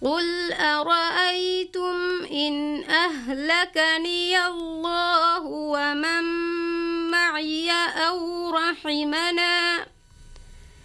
قل أرأيتم إن أهلكني الله ومن معي أو رحمنا